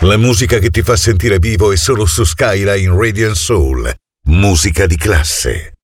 La musica che ti fa sentire vivo è solo su Skyline Radiant Soul. Musica di classe.